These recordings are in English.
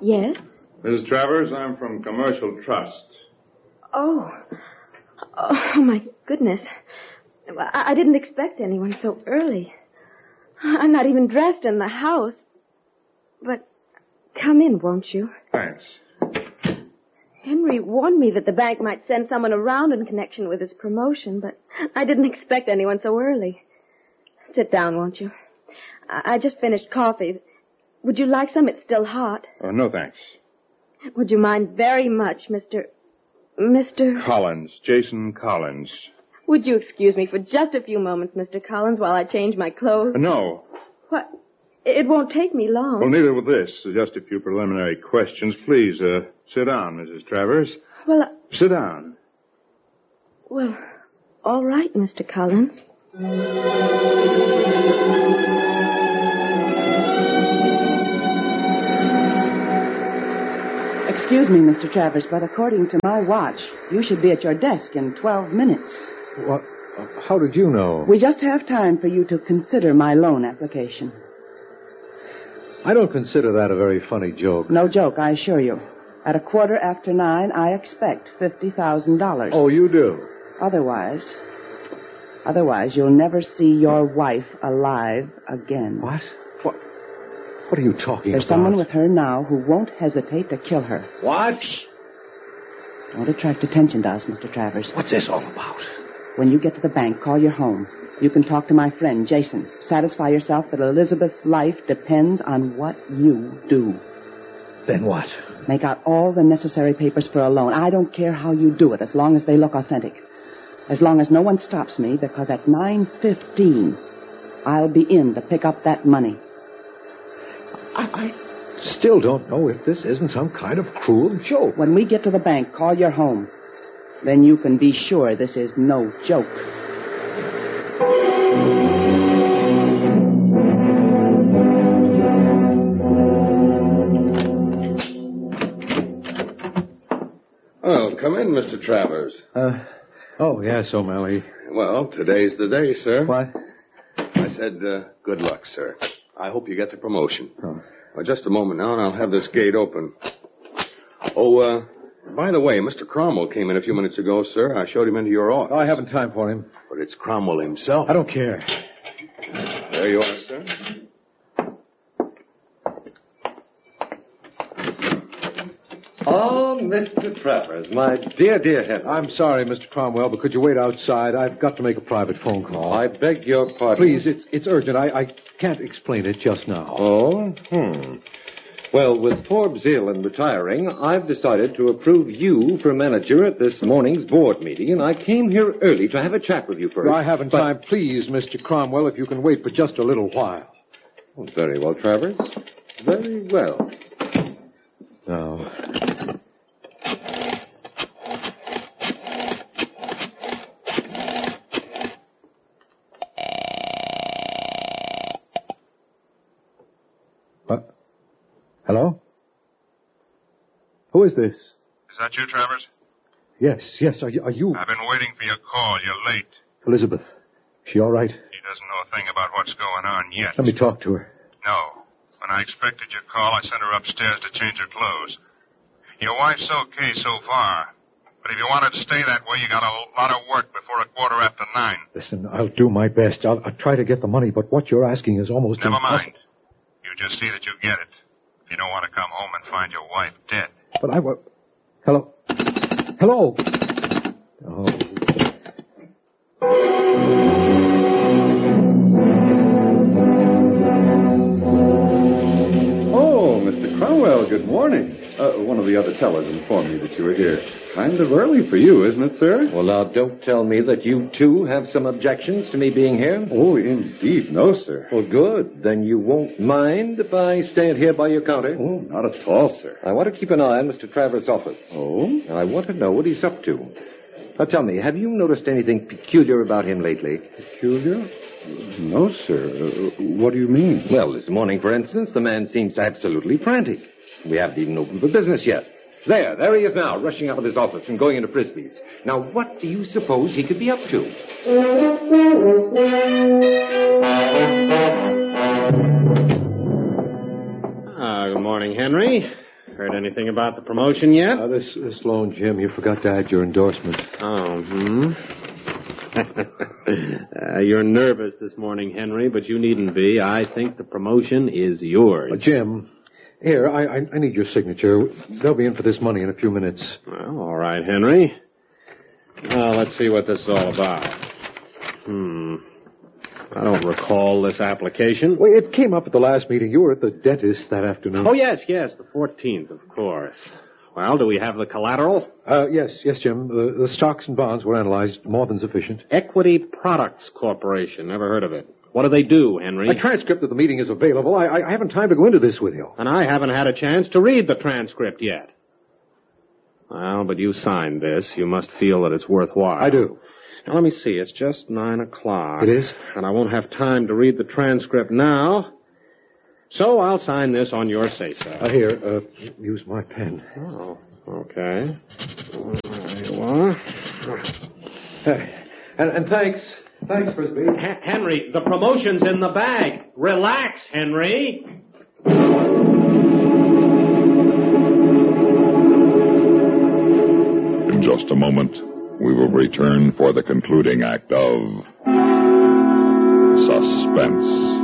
Yes? Mrs. Travers, I'm from Commercial Trust. Oh, my goodness. I didn't expect anyone so early. I'm not even dressed in the house. But come in, won't you? Thanks. Henry warned me that the bank might send someone around in connection with his promotion, but I didn't expect anyone so early. Sit down, won't you? I just finished coffee. Would you like some? It's still hot. Oh, no, thanks. Would you mind very much, Mr. Collins. Jason Collins. Would you excuse me for just a few moments, Mr. Collins, while I change my clothes? No. What? It won't take me long. Well, neither will this. Just a few preliminary questions. Please, sit down, Mrs. Travers. Well, Sit down. Well, all right, Mr. Collins. Excuse me, Mr. Travers, but according to my watch, you should be at your desk in 12 minutes. What? How did you know? We just have time for you to consider my loan application. I don't consider that a very funny joke. No joke, I assure you. At 9:15, I expect $50,000. Oh, you do? Otherwise, you'll never see your wife alive again. What? What are you talking There's about? someone with her now who won't hesitate to kill her. What? Don't attract attention to us, Mr. Travers. What's this all about? When you get to the bank, call your home. You can talk to my friend, Jason. Satisfy yourself that Elizabeth's life depends on what you do. Then what? Make out all the necessary papers for a loan. I don't care how you do it, as long as they look authentic. As long as no one stops me, because at 9:15, I'll be in to pick up that money. I still don't know if this isn't some kind of cruel joke. When we get to the bank, call your home. Then you can be sure this is no joke. Well, come in, Mr. Travers. Oh, yes, O'Malley. Well, today's the day, sir. What? I said, good luck, sir. I hope you get the promotion. Oh. Well, just a moment now, and I'll have this gate open. Oh, by the way, Mr. Cromwell came in a few minutes ago, sir. I showed him into your office. Oh, I haven't time for him. But it's Cromwell himself. I don't care. There you are, sir. Oh, Mr. Travers, my dear Henry. I'm sorry, Mr. Cromwell, but could you wait outside? I've got to make a private phone call. I beg your pardon. Please, it's urgent. I can't explain it just now. Oh? Well, with Forbes ill and retiring, I've decided to approve you for manager at this morning's board meeting, and I came here early to have a chat with you first. I haven't time. Please, Mr. Cromwell, if you can wait for just a little while. Oh, very well, Travers. Very well. No. What? Hello? Who is this? Is that you, Travers? Yes. Are you? I've been waiting for your call. You're late. Elizabeth. She all right? He doesn't know a thing about what's going on yet. Let me talk to her. No. When I expected your call, I sent her upstairs to change her clothes. Your wife's okay so far. But if you want her to stay that way, you got a lot of work before 9:15. Listen, I'll do my best. I'll try to get the money, but what you're asking is almost Never impossible. mind. You just see that you get it. If you don't want to come home and find your wife dead. But I will... Hello? Hello? Oh. Oh, Mr. Cromwell, good morning. One of the other tellers informed me that you were here. Kind of early for you, isn't it, sir? Well, now, don't tell me that you, too, have some objections to me being here. Oh, indeed, no, sir. Well, good. Then you won't mind if I stand here by your counter? Oh, not at all, sir. I want to keep an eye on Mr. Travers' office. Oh? And I want to know what he's up to. Now, tell me, have you noticed anything peculiar about him lately? Peculiar? No, sir. What do you mean? Well, this morning, for instance, the man seems absolutely frantic. We haven't even opened for business yet. There he is now, rushing out of his office and going into Frisbee's. Now, what do you suppose he could be up to? Good morning, Henry. Heard anything about the promotion yet? This loan, Jim, you forgot to add your endorsement. Oh, you're nervous this morning, Henry, but you needn't be. I think the promotion is yours. Jim, here, I need your signature. They'll be in for this money in a few minutes. Well, all right, Henry. Now, let's see what this is all about. I don't recall this application. Well, it came up at the last meeting. You were at the dentist that afternoon. Oh, yes, the 14th, of course. Well, do we have the collateral? Yes, Jim. The stocks and bonds were analyzed. More than sufficient. Equity Products Corporation. Never heard of it. What do they do, Henry? A transcript of the meeting is available. I haven't time to go into this with you. And I haven't had a chance to read the transcript yet. Well, but you signed this. You must feel that it's worthwhile. I do. Now, let me see. It's just 9 o'clock. It is? And I won't have time to read the transcript now. So I'll sign this on your say-so. Here, use my pen. Oh, okay. There you are. And thanks. Thanks, Frisbee. Henry, the promotion's in the bag. Relax, Henry. In just a moment, we will return for the concluding act of Suspense.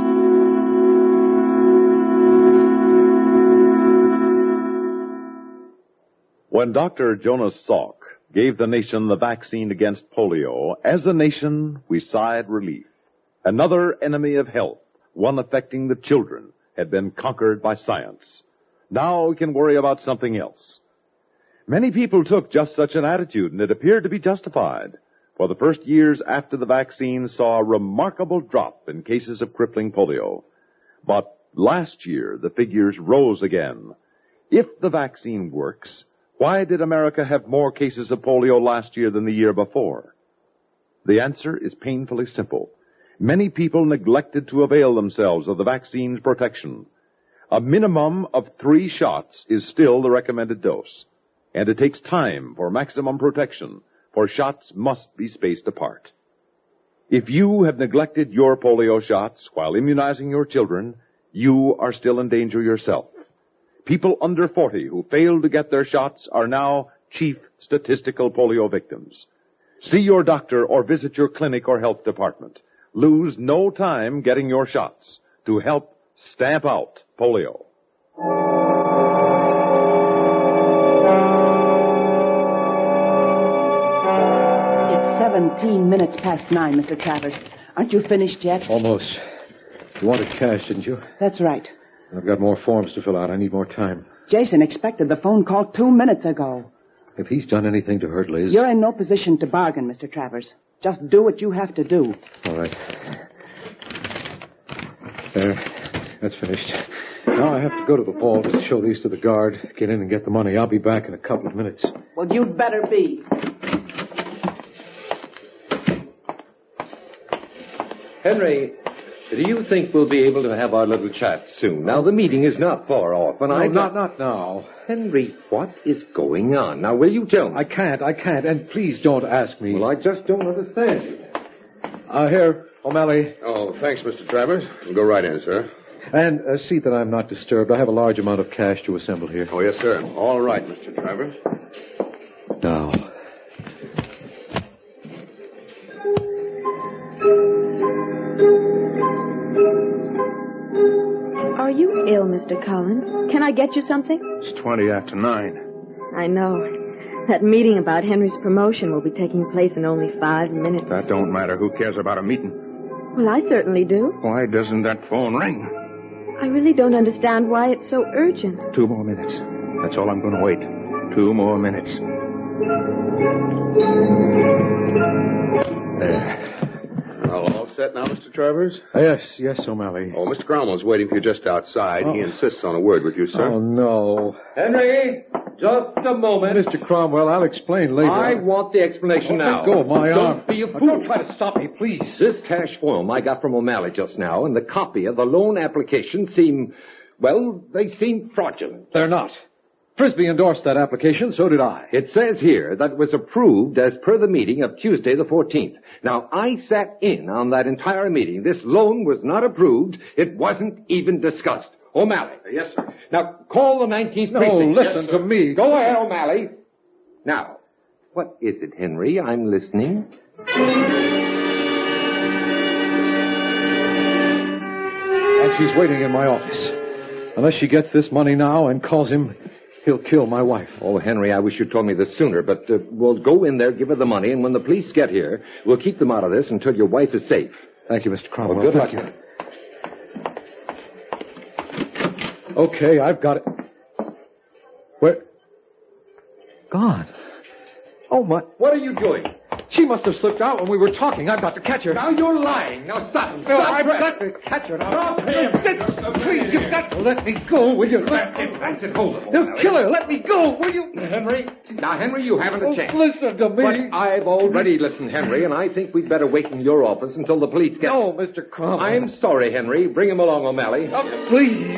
When Dr. Jonas Salk gave the nation the vaccine against polio, as a nation, we sighed relief. Another enemy of health, one affecting the children, had been conquered by science. Now we can worry about something else. Many people took just such an attitude, and it appeared to be justified. For the first years after the vaccine saw a remarkable drop in cases of crippling polio. But last year, the figures rose again. If the vaccine works, why did America have more cases of polio last year than the year before? The answer is painfully simple. Many people neglected to avail themselves of the vaccine's protection. A minimum of 3 shots is still the recommended dose. And it takes time for maximum protection, for shots must be spaced apart. If you have neglected your polio shots while immunizing your children, you are still in danger yourself. People under 40 who failed to get their shots are now chief statistical polio victims. See your doctor or visit your clinic or health department. Lose no time getting your shots to help stamp out polio. It's 17 minutes past 9, Mr. Travers. Aren't you finished yet? Almost. You wanted cash, didn't you? That's right. I've got more forms to fill out. I need more time. Jason expected the phone call 2 minutes ago. If he's done anything to hurt Liz... You're in no position to bargain, Mr. Travers. Just do what you have to do. All right. There. That's finished. Now I have to go to the vault to show these to the guard, get in and get the money. I'll be back in a couple of minutes. Well, you'd better be. Henry, do you think we'll be able to have our little chat soon? Now, the meeting is not far off, and not now. Henry, what is going on? Now, will you tell me? I can't, and please don't ask me. Well, I just don't understand you. Here, O'Malley. Oh, thanks, Mr. Travers. Go right in, sir. And see that I'm not disturbed. I have a large amount of cash to assemble here. Oh, yes, sir. All right, Mr. Travers. Now. Are you ill, Mr. Collins? Can I get you something? It's 20 after 9. I know. That meeting about Henry's promotion will be taking place in only 5 minutes. That don't matter. Who cares about a meeting? Well, I certainly do. Why doesn't that phone ring? I really don't understand why it's so urgent. 2 more minutes. That's all I'm going to wait. 2 more minutes. There. All set now, Mr. Travers? Yes, O'Malley. Oh, Mr. Cromwell's waiting for you just outside. He insists on a word with you, sir. Oh, no. Henry, just a moment. Mr. Cromwell, I'll explain later. I want the explanation now. Let go of my arm. Don't be a fool. Don't try to stop me, please. This cash form I got from O'Malley just now and the copy of the loan application seem fraudulent. They're not. Frisbee endorsed that application, so did I. It says here that it was approved as per the meeting of Tuesday the 14th. Now, I sat in on that entire meeting. This loan was not approved. It wasn't even discussed. O'Malley. Yes, sir. Now, call the 19th No, precinct. listen to me. Go ahead, O'Malley. Now, what is it, Henry? I'm listening. And she's waiting in my office. Unless she gets this money now and calls him, he'll kill my wife. Oh, Henry, I wish you'd told me this sooner, but we'll go in there, give her the money, and when the police get here, we'll keep them out of this until your wife is safe. Thank you, Mr. Cromwell. Well, good luck. Thank you. Okay, I've got it. Where? Gone. Oh, my. What are you doing? She must have slipped out when we were talking. I've got to catch her. Now you're lying. Now stop. No, Stop. I've got to catch her now. Stop him. Please, you've got to let me go, will you? That's it. Hold it. You'll kill her. Let me go, will you? Henry. Now, Henry, you haven't a chance. Listen to me. But I've already listened, Henry, and I think we'd better wait in your office until the police get... No, Mr. Cromwell. I'm sorry, Henry. Bring him along, O'Malley. Please.